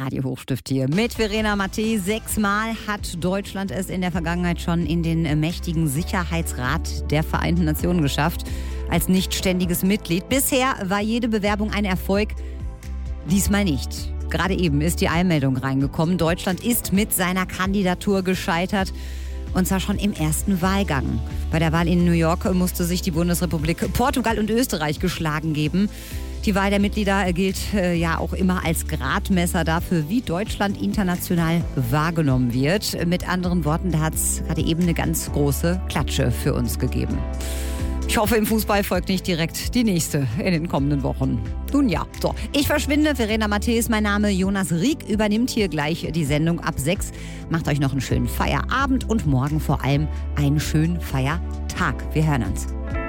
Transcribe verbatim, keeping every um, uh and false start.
Radio Hochstift hier mit Verena Mattei. Sechsmal hat Deutschland es in der Vergangenheit schon in den mächtigen Sicherheitsrat der Vereinten Nationen geschafft, als nicht ständiges Mitglied. Bisher war jede Bewerbung ein Erfolg, diesmal nicht. Gerade eben ist die Eilmeldung reingekommen. Deutschland ist mit seiner Kandidatur gescheitert. Und zwar schon im ersten Wahlgang. Bei der Wahl in New York musste sich die Bundesrepublik Portugal und Österreich geschlagen geben. Die Wahl der Mitglieder gilt äh, ja auch immer als Gradmesser dafür, wie Deutschland international wahrgenommen wird. Mit anderen Worten, da hat es gerade eben eine ganz große Klatsche für uns gegeben. Ich hoffe, im Fußball folgt nicht direkt die nächste in den kommenden Wochen. Nun ja, so. Ich verschwinde. Verena Mattei ist mein Name. Jonas Rieck übernimmt hier gleich die Sendung ab sechs. Macht euch noch einen schönen Feierabend und morgen vor allem einen schönen Feiertag. Wir hören uns.